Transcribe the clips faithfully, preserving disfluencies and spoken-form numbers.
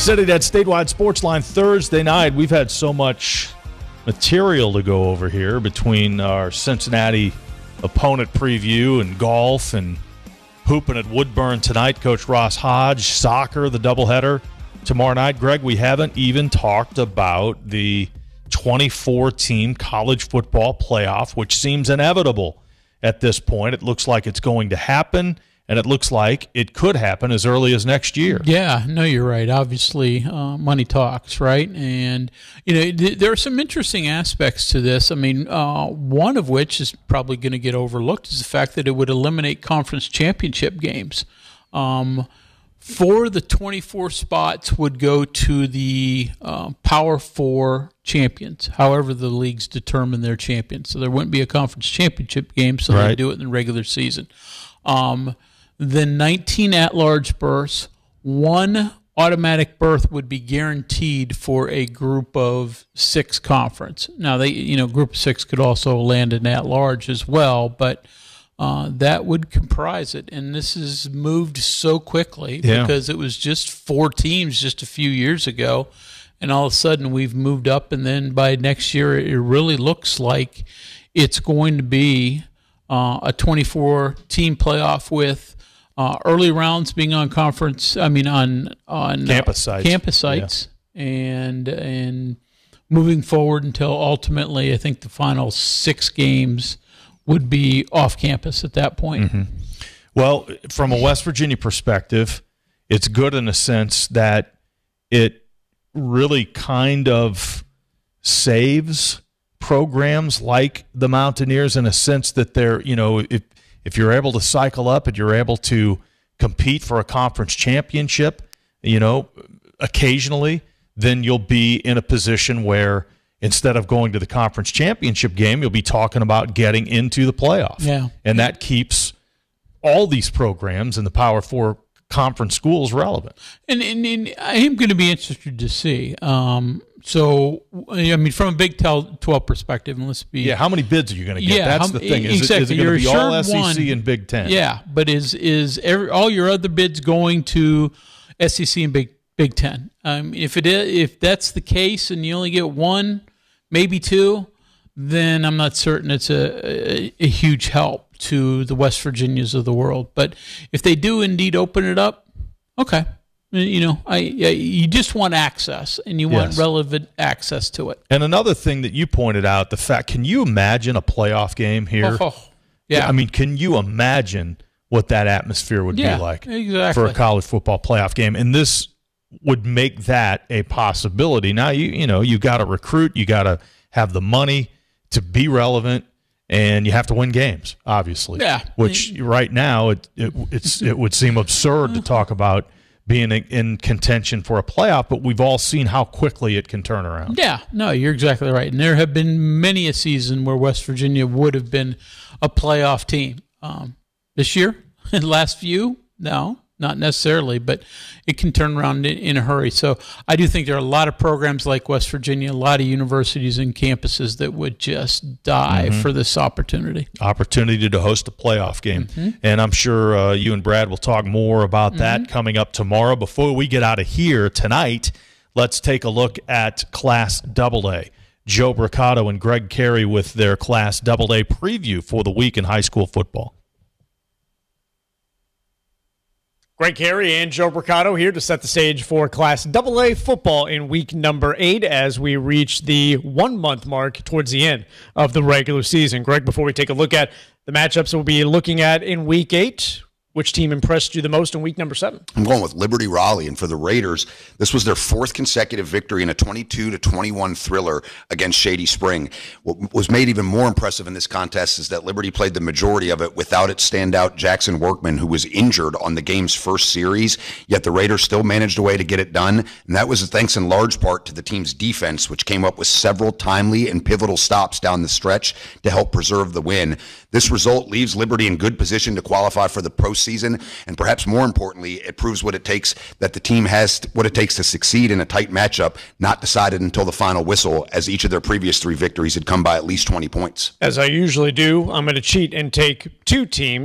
City, that Statewide Sports Line Thursday night. We've had so much material to go over here between our Cincinnati opponent preview and golf and hooping at Woodburn tonight. Coach Ross Hodge, soccer, the doubleheader tomorrow night. Greg, we haven't even talked about the twenty-four team college football playoff, which seems inevitable at this point. It looks like it's going to happen, and it looks like it could happen as early as next year. Yeah, no, you're right. Obviously, uh, money talks, right? And, you know, th- there are some interesting aspects to this. I mean, uh, one of which is probably going to get overlooked is the fact that it would eliminate conference championship games. Um, four of the twenty-four spots would go to the uh, Power Four champions, however the leagues determine their champions. So there wouldn't be a conference championship game, so right. they do it in the regular season. Um Then nineteen at-large berths, one automatic berth would be guaranteed for a group of six conference. Now, they, you know, group of six could also land an at-large as well, but uh, that would comprise it. And this has moved so quickly yeah. because it was just four teams just a few years ago, and all of a sudden we've moved up, and then by next year it really looks like it's going to be uh, a twenty-four team playoff with Uh, early rounds being on conference, I mean on on campus uh, sites, campus sites, yeah. and and moving forward until ultimately, I think the final six games would be off campus at that point. Mm-hmm. Well, from a West Virginia perspective, it's good in a sense that it really kind of saves programs like the Mountaineers in a sense that they're, you know, if If you're able to cycle up and you're able to compete for a conference championship, you know, occasionally, then you'll be in a position where instead of going to the conference championship game, you'll be talking about getting into the playoff. Yeah. And that keeps all these programs in the Power Four conference schools relevant. And, and, and I am going to be interested to see. Um, so, I mean, from a Big twelve perspective, and let's be yeah. How many bids are you going to get? Yeah, That's how, the thing. Is exactly. it, is it going to be You're all S E C one, and Big Ten? Yeah, but is is every, all your other bids going to S E C and Big Big Ten? Um, if it is, if that's the case, and you only get one, maybe two, then I'm not certain it's a, a, a huge help to the West Virginias of the world. But if they do indeed open it up, okay. You know, I, I you just want access, and you want yes. relevant access to it. And another thing that you pointed out, the fact, can you imagine a playoff game here? Oh, yeah. I mean, can you imagine what that atmosphere would yeah, be like exactly. for a college football playoff game? And this would make that a possibility. Now, you you know, you got to recruit, you got to have the money to be relevant, and you have to win games, obviously. Yeah. Which right now, it, it it's it would seem absurd to talk about being in contention for a playoff, but we've all seen how quickly it can turn around. Yeah, no, you're exactly right. And there have been many a season where West Virginia would have been a playoff team. Um, this year, the last few, no, not necessarily, but it can turn around in, in a hurry. So I do think there are a lot of programs like West Virginia, a lot of universities and campuses that would just die mm-hmm. for this opportunity. Opportunity to host a playoff game. Mm-hmm. And I'm sure uh, you and Brad will talk more about mm-hmm. that coming up tomorrow. Before we get out of here tonight, let's take a look at Class Double A. Joe Bricado and Greg Carey with their Class Double A preview for the week in high school football. Greg Carey and Joe Bricado here to set the stage for Class double A football in week number eight as we reach the one-month mark towards the end of the regular season. Greg, before we take a look at the matchups we'll be looking at in week eight, which team impressed you the most in week number seven? I'm going with Liberty Raleigh, and for the Raiders, this was their fourth consecutive victory in a twenty-two to twenty-one thriller against Shady Spring. What was made even more impressive in this contest is that Liberty played the majority of it without its standout Jackson Workman, who was injured on the game's first series, yet the Raiders still managed a way to get it done, and that was thanks in large part to the team's defense, which came up with several timely and pivotal stops down the stretch to help preserve the win. This result leaves Liberty in good position to qualify for the postseason, and perhaps more importantly, it proves what it takes that the team has, what it takes to succeed in a tight matchup, not decided until the final whistle, as each of their previous three victories had come by at least twenty points. As I usually do, I'm going to cheat and take two teams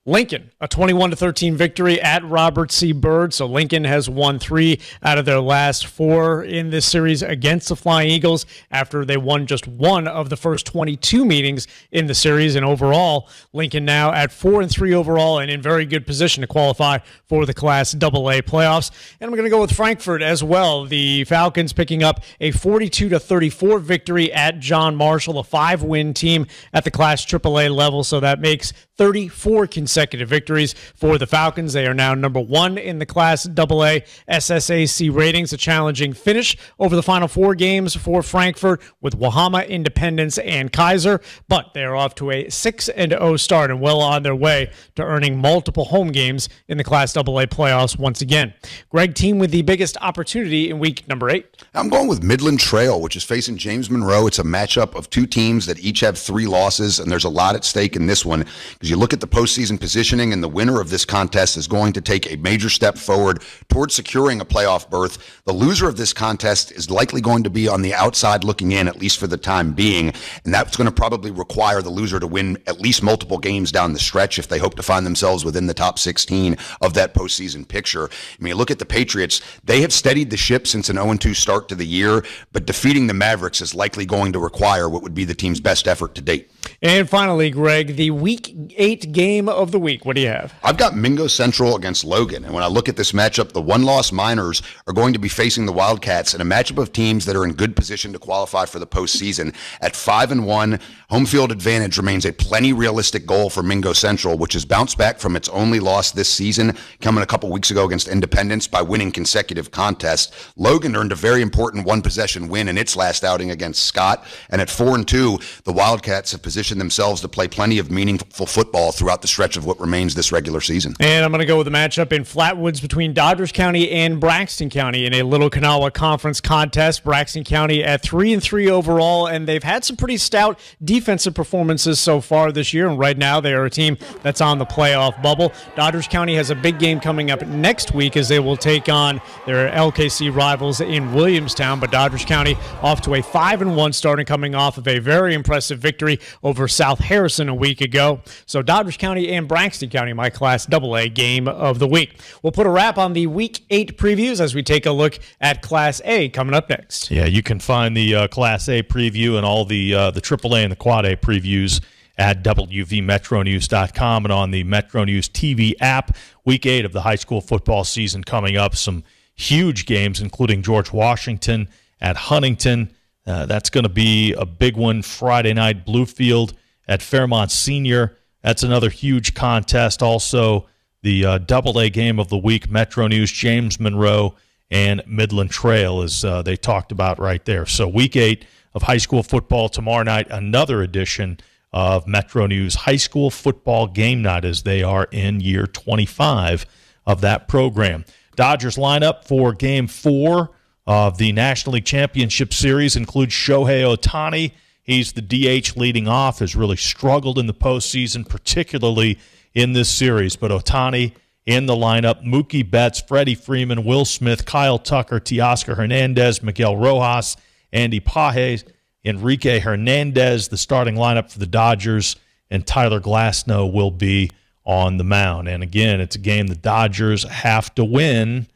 Lincoln, a twenty-one to thirteen victory at Robert C. Byrd. So Lincoln has won three out of their last four in this series against the Flying Eagles after they won just one of the first twenty-two meetings in the series. And overall, Lincoln now at four and three overall and in very good position to qualify for the Class double A playoffs. And I'm going to go with Frankfort as well. The Falcons picking up a forty-two to thirty-four victory at John Marshall, a five-win team at the Class triple A level. So that makes thirty-four consecutive victories for the Falcons. They are now number one in the Class double A S S A C ratings, a challenging finish over the final four games for Frankfort with Wahama, Independence, and Kaiser, but they are off to a six and oh start and well on their way to earning multiple home games in the Class double A playoffs once again. Greg, team with the biggest opportunity in week number eight. I'm going with Midland Trail, which is facing James Monroe. It's a matchup of two teams that each have three losses, and there's a lot at stake in this one. Because you look at the postseason positioning, and the winner of this contest is going to take a major step forward towards securing a playoff berth. The loser of this contest is likely going to be on the outside looking in, at least for the time being, and that's going to probably require the loser to win at least multiple games down the stretch if they hope to find themselves within the top sixteen of that postseason picture. I mean, look at the Patriots. They have steadied the ship since an oh and two start to the year, but defeating the Mavericks is likely going to require what would be the team's best effort to date. And finally, Greg, the week eight game of the week. What do you have? I've got Mingo Central against Logan. And when I look at this matchup, the one-loss Miners are going to be facing the Wildcats in a matchup of teams that are in good position to qualify for the postseason. At five and one, home field advantage remains a plenty realistic goal for Mingo Central, which has bounced back from its only loss this season, coming a couple weeks ago against Independence by winning consecutive contests. Logan earned a very important one-possession win in its last outing against Scott. And at four and two, the Wildcats have positioned themselves to play plenty of meaningful football throughout the stretch of what remains this regular season. And I'm going to go with a matchup in Flatwoods between Dodgers County and Braxton County in a Little Kanawha Conference contest. Braxton County at three and three overall, and they've had some pretty stout defensive performances so far this year. And right now, they are a team that's on the playoff bubble. Dodgers County has a big game coming up next week as they will take on their L K C rivals in Williamstown. But Dodgers County off to a five and one start and coming off of a very impressive victory over South Harrison a week ago. So Dodgers County and Braxton County, my Class double A game of the week. We'll put a wrap on the Week eight previews as we take a look at Class A coming up next. Yeah, you can find the uh, Class A preview and all the uh, the triple A and the Quad A previews at W V Metro News dot com and on the Metro News T V app. Week eight of the high school football season coming up. Some huge games, including George Washington at Huntington. Uh, that's going to be a big one Friday night. Bluefield at Fairmont Senior. That's another huge contest. Also, the uh, double A game of the week, Metro News, James Monroe, and Midland Trail, as uh, they talked about right there. So week eight of high school football tomorrow night, another edition of Metro News High School Football Game Night as they are in year twenty-five of that program. Dodgers lineup for game four of the National League Championship Series includes Shohei Ohtani. He's the D H leading off, has really struggled in the postseason, particularly in this series. But Ohtani in the lineup, Mookie Betts, Freddie Freeman, Will Smith, Kyle Tucker, Teoscar Hernandez, Miguel Rojas, Andy Pages, Enrique Hernandez, the starting lineup for the Dodgers, and Tyler Glasnow will be on the mound. And again, it's a game the Dodgers have to win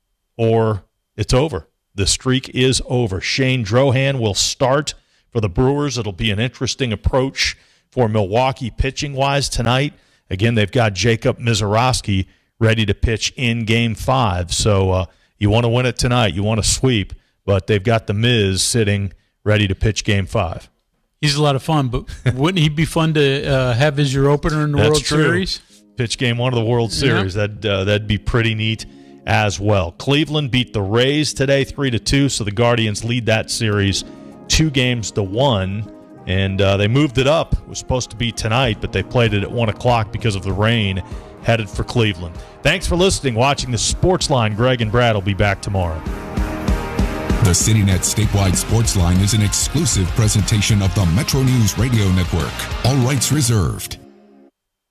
or it's over. The streak is over. Shane Drohan will start for the Brewers. It'll be an interesting approach for Milwaukee pitching-wise tonight. Again, they've got Jacob Mizorowski ready to pitch in Game five. So uh, you want to win it tonight. You want to sweep, but they've got the Miz sitting ready to pitch Game five. He's a lot of fun, but wouldn't he be fun to uh, have as your opener in the That's World true. Series? Pitch Game one of the World Series. Yeah. That'd, uh, that'd be pretty neat as well. Cleveland beat the Rays today three to two, so the Guardians lead that series two games to one, and uh, they moved it up. It was supposed to be tonight, but they played it at one o'clock because of the rain, headed for Cleveland. Thanks for listening, watching the Sports Line. Greg and Brad will be back tomorrow. The CityNet Statewide Sports Line is an exclusive presentation of the Metro News Radio Network. All rights reserved.